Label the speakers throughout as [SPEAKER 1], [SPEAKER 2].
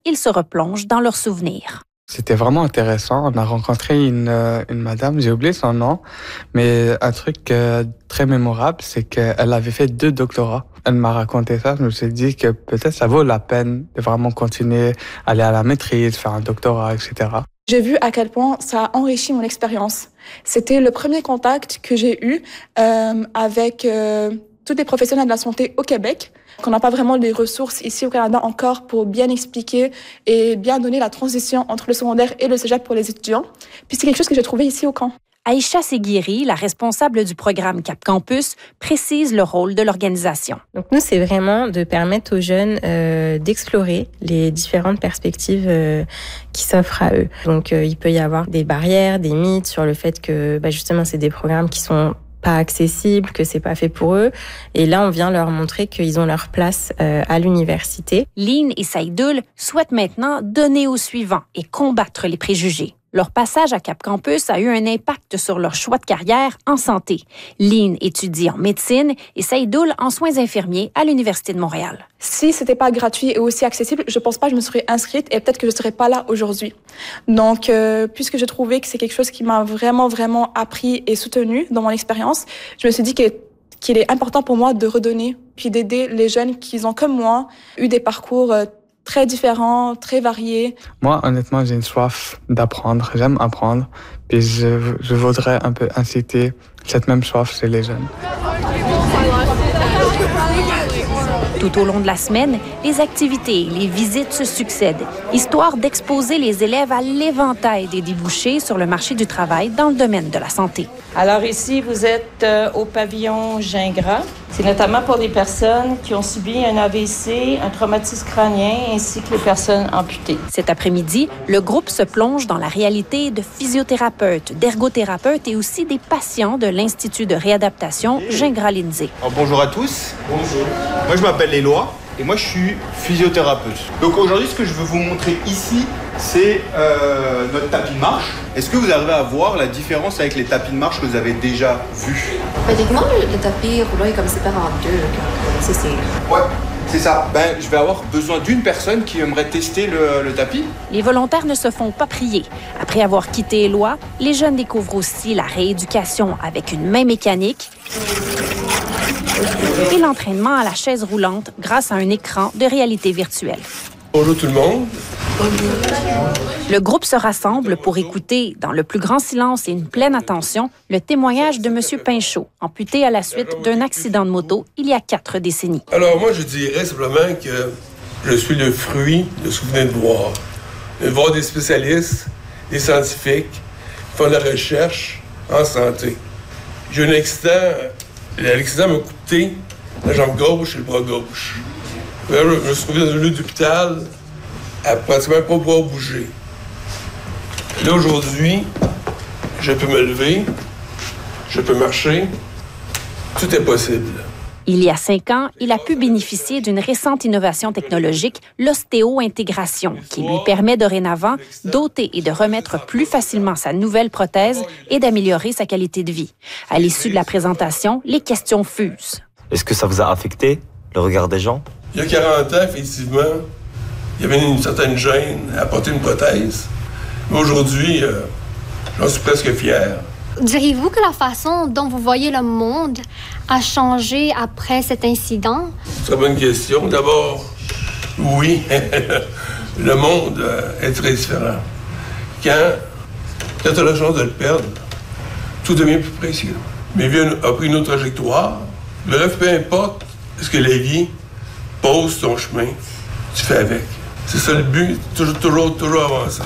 [SPEAKER 1] ils se replongent dans leurs souvenirs.
[SPEAKER 2] C'était vraiment intéressant. On a rencontré une madame, j'ai oublié son nom, mais un truc très mémorable, c'est qu'elle avait fait 2 doctorats. Elle m'a raconté ça, je me suis dit que peut-être ça vaut la peine de vraiment continuer, aller à la maîtrise, faire un doctorat, etc.
[SPEAKER 3] J'ai vu à quel point ça a enrichi mon expérience. C'était le premier contact que j'ai eu avec tous les professionnels de la santé au Québec, qu'on n'a pas vraiment les ressources ici au Canada encore pour bien expliquer et bien donner la transition entre le secondaire et le cégep pour les étudiants. Puis c'est quelque chose que j'ai trouvé ici au camp.
[SPEAKER 1] Aïcha Seguiri, la responsable du programme Cap Campus, précise le rôle de l'organisation.
[SPEAKER 4] Donc nous, c'est vraiment de permettre aux jeunes d'explorer les différentes perspectives qui s'offrent à eux. Donc il peut y avoir des barrières, des mythes sur le fait que justement c'est des programmes qui sont pas accessibles, que c'est pas fait pour eux. Et là, on vient leur montrer qu'ils ont leur place à l'université.
[SPEAKER 1] Lynn et Saïdoul souhaitent maintenant donner au suivant et combattre les préjugés. Leur passage à Cap Campus a eu un impact sur leur choix de carrière en santé. Lynn étudie en médecine et Saïdoul en soins infirmiers à l'Université de Montréal.
[SPEAKER 3] Si c'était pas gratuit et aussi accessible, je pense pas que je me serais inscrite et peut-être que je serais pas là aujourd'hui. Donc, puisque j'ai trouvé que c'est quelque chose qui m'a vraiment, vraiment appris et soutenu dans mon expérience, je me suis dit qu'il est important pour moi de redonner puis d'aider les jeunes qui ont, comme moi, eu des parcours très différents, très variés.
[SPEAKER 2] Moi, honnêtement, j'ai une soif d'apprendre. J'aime apprendre. Puis je voudrais un peu inciter cette même soif chez les jeunes.
[SPEAKER 1] Tout au long de la semaine, les activités et les visites se succèdent, histoire d'exposer les élèves à l'éventail des débouchés sur le marché du travail dans le domaine de la santé.
[SPEAKER 5] Alors ici, vous êtes au pavillon Gingras. C'est notamment pour les personnes qui ont subi un AVC, un traumatisme crânien, ainsi que les personnes amputées.
[SPEAKER 1] Cet après-midi, le groupe se plonge dans la réalité de physiothérapeutes, d'ergothérapeutes et aussi des patients de l'Institut de réadaptation Gingras-Lindsay.
[SPEAKER 6] Bonjour à tous. Bonjour. Moi, je m'appelle Éloi et moi, je suis physiothérapeute. Donc aujourd'hui, ce que je veux vous montrer ici, c'est notre tapis de marche. Est-ce que vous arrivez à voir la différence avec les tapis de marche que vous avez déjà vus?
[SPEAKER 7] Pratiquement, le tapis roulant est comme séparé en deux.
[SPEAKER 6] Ouais, c'est ça. Je vais avoir besoin d'une personne qui aimerait tester le tapis.
[SPEAKER 1] Les volontaires ne se font pas prier. Après avoir quitté Éloi, les jeunes découvrent aussi la rééducation avec une main mécanique et l'entraînement à la chaise roulante grâce à un écran de réalité virtuelle.
[SPEAKER 8] Bonjour tout le monde.
[SPEAKER 1] Le groupe se rassemble pour écouter, dans le plus grand silence et une pleine attention, le témoignage de M. Pinchot, amputé à la suite d'un accident de moto il y a 4 décennies.
[SPEAKER 8] Alors moi, je dirais simplement que je suis le fruit de ce que vous venez de voir. De voir des spécialistes, des scientifiques qui font de la recherche en santé. J'ai eu un accident, l'accident m'a coupé la jambe gauche et le bras gauche. Là, je me suis trouvé dans un lieu d'hôpital à pratiquement pas pouvoir bouger. Là, aujourd'hui, je peux me lever, je peux marcher, tout est possible.
[SPEAKER 1] Il y a 5 ans, il a pu bénéficier d'une récente innovation technologique, l'ostéo-intégration, qui lui permet dorénavant d'ôter et de remettre plus facilement sa nouvelle prothèse et d'améliorer sa qualité de vie. À l'issue de la présentation, les questions fusent.
[SPEAKER 9] Est-ce que ça vous a affecté, le regard des gens?
[SPEAKER 8] Il y a 40 ans, effectivement, il y avait une certaine gêne à porter une prothèse. Mais aujourd'hui, j'en suis presque fier.
[SPEAKER 10] Diriez-vous que la façon dont vous voyez le monde a changé après cet incident?
[SPEAKER 8] Très bonne question. D'abord, oui, le monde est très différent. Quand tu as la chance de le perdre, tout devient plus précieux. Mais vie a pris une autre trajectoire. Bref, peu importe ce que la vie pose ton chemin, tu fais avec. C'est ça le but, toujours avancer.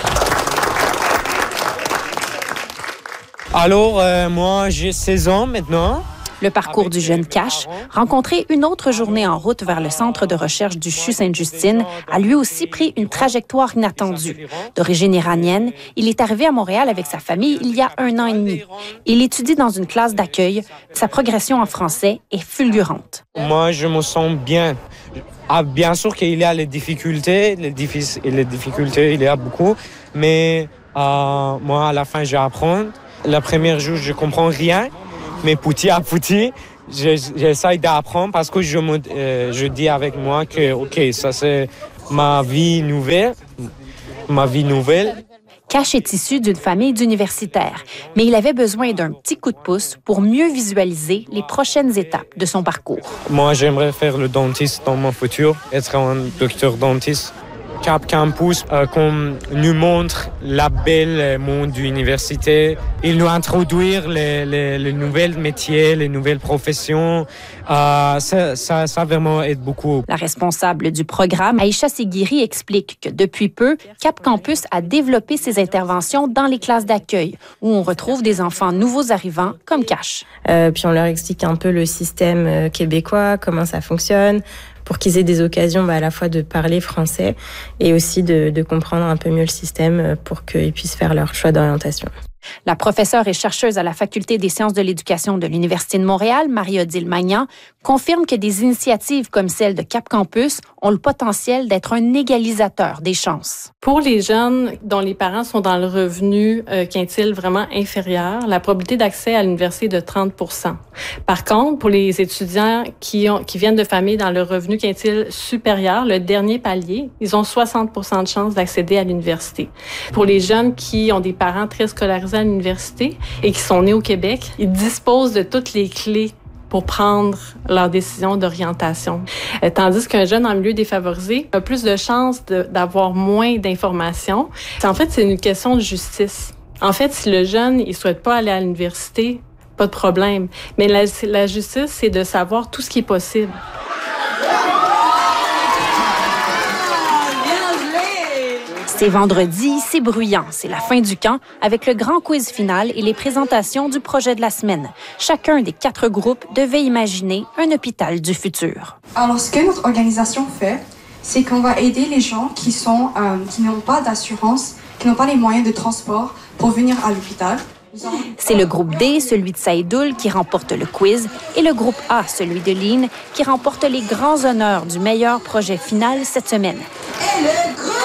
[SPEAKER 11] Alors, moi, j'ai 16 ans maintenant.
[SPEAKER 1] Le parcours du jeune Cash, rencontrer une autre journée en route vers le centre de recherche du CHU Sainte-Justine, a lui aussi pris une trajectoire inattendue. D'origine iranienne, il est arrivé à Montréal avec sa famille il y a 1 an et demi. Il étudie dans une classe d'accueil. Sa progression en français est fulgurante.
[SPEAKER 11] Moi, je me sens bien. Bien sûr qu'il y a les difficultés, il y a beaucoup, mais moi, à la fin, j'apprends. Le premier jour, je comprends rien, mais petit à petit, j'essaie d'apprendre parce que je dis avec moi que, OK, ça c'est ma vie nouvelle.
[SPEAKER 1] Cash est issu d'une famille d'universitaires, mais il avait besoin d'un petit coup de pouce pour mieux visualiser les prochaines étapes de son parcours.
[SPEAKER 11] Moi, j'aimerais faire le dentiste dans mon futur, être un docteur dentiste. Cap Campus, qu'on nous montre la belle monde de l'université. Il nous introduire les nouveaux métiers, les nouvelles professions. Ça vraiment aide beaucoup.
[SPEAKER 1] La responsable du programme, Aïcha Seguiri, explique que depuis peu, Cap Campus a développé ses interventions dans les classes d'accueil, où on retrouve des enfants nouveaux arrivants comme Cash.
[SPEAKER 4] Puis on leur explique un peu le système québécois, comment ça fonctionne, pour qu'ils aient des occasions à la fois de parler français et aussi de comprendre un peu mieux le système pour qu'ils puissent faire leur choix d'orientation.
[SPEAKER 1] La professeure et chercheuse à la Faculté des sciences de l'éducation de l'Université de Montréal, Marie-Odile Magnan, confirme que des initiatives comme celle de Cap Campus ont le potentiel d'être un égalisateur des chances.
[SPEAKER 12] Pour les jeunes dont les parents sont dans le revenu quintile vraiment inférieur, la probabilité d'accès à l'université est de 30 %. Par contre, pour les étudiants qui viennent de familles dans le revenu quintile supérieur, le dernier palier, ils ont 60 % de chances d'accéder à l'université. Pour les jeunes qui ont des parents très scolarisés à l'université et qui sont nés au Québec, ils disposent de toutes les clés pour prendre leur décision d'orientation. Tandis qu'un jeune en milieu défavorisé a plus de chances d'avoir moins d'informations. En fait, c'est une question de justice. En fait, si le jeune il souhaite pas aller à l'université, pas de problème. Mais la justice, c'est de savoir tout ce qui est possible.
[SPEAKER 1] C'est vendredi, c'est bruyant, c'est la fin du camp avec le grand quiz final et les présentations du projet de la semaine. Chacun des 4 groupes devait imaginer un hôpital du futur.
[SPEAKER 13] Alors, ce que notre organisation fait, c'est qu'on va aider les gens qui n'ont pas d'assurance, qui n'ont pas les moyens de transport pour venir à l'hôpital.
[SPEAKER 1] C'est le groupe D, celui de Saïdoul, qui remporte le quiz, et le groupe A, celui de Lynn, qui remporte les grands honneurs du meilleur projet final cette semaine.
[SPEAKER 13] Et le groupe...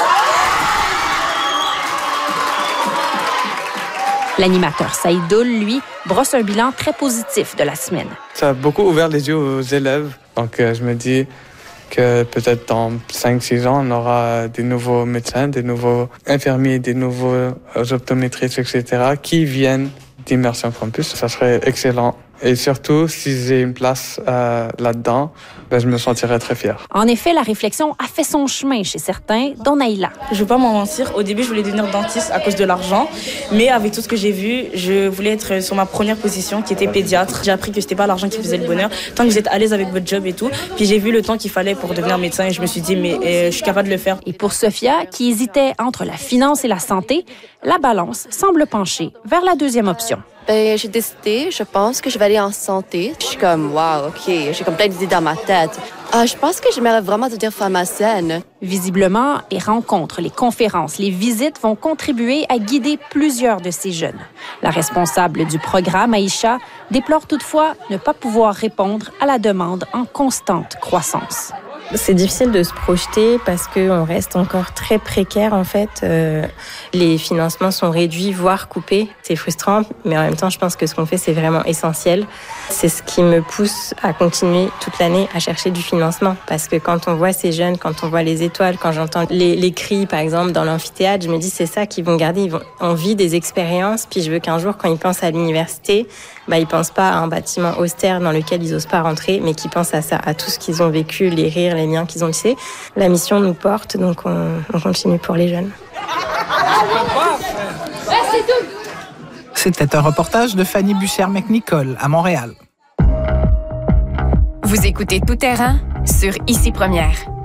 [SPEAKER 1] L'animateur Saïdoul, lui, brosse un bilan très positif de la semaine.
[SPEAKER 2] Ça a beaucoup ouvert les yeux aux élèves. Donc, je me dis que peut-être dans 5-6 ans, on aura des nouveaux médecins, des nouveaux infirmiers, des nouveaux optométristes, etc., qui viennent d'Immersion Campus. Ça serait excellent. Et surtout, si j'ai une place là-dedans, je me sentirais très fier.
[SPEAKER 1] En effet, la réflexion a fait son chemin chez certains, dont Naïla.
[SPEAKER 14] Je ne veux pas m'en mentir. Au début, je voulais devenir dentiste à cause de l'argent. Mais avec tout ce que j'ai vu, je voulais être sur ma première position, qui était pédiatre. J'ai appris que ce n'était pas l'argent qui faisait le bonheur. Tant que vous êtes à l'aise avec votre job et tout. Puis j'ai vu le temps qu'il fallait pour devenir médecin et je me suis dit, mais je suis capable de le faire.
[SPEAKER 1] Et pour Sophia, qui hésitait entre la finance et la santé, la balance semble pencher vers la deuxième option.
[SPEAKER 7] J'ai décidé, je pense que je vais aller en santé. Je suis comme, wow, OK, j'ai comme plein d'idées dans ma tête. Je pense que j'aimerais vraiment devenir pharmacienne.
[SPEAKER 1] Visiblement, les rencontres, les conférences, les visites vont contribuer à guider plusieurs de ces jeunes. La responsable du programme, Aïcha, déplore toutefois ne pas pouvoir répondre à la demande en constante croissance.
[SPEAKER 4] C'est difficile de se projeter parce qu'on reste encore très précaire en fait. Les financements sont réduits, voire coupés. C'est frustrant, mais en même temps, je pense que ce qu'on fait, c'est vraiment essentiel. C'est ce qui me pousse à continuer toute l'année à chercher du financement. Parce que quand on voit ces jeunes, quand on voit les étoiles, quand j'entends les cris, par exemple, dans l'amphithéâtre, je me dis c'est ça qu'ils vont garder. On vit des expériences, puis je veux qu'un jour, quand ils pensent à l'université, ils pensent pas à un bâtiment austère dans lequel ils osent pas rentrer, mais qu'ils pensent à ça, à tout ce qu'ils ont vécu, les rires, les liens qu'ils ont tissés. La mission nous porte, donc on continue pour les jeunes.
[SPEAKER 15] C'était un reportage de Fanny Bussière-McNicol à Montréal.
[SPEAKER 16] Vous écoutez Tout Terrain sur Ici Première.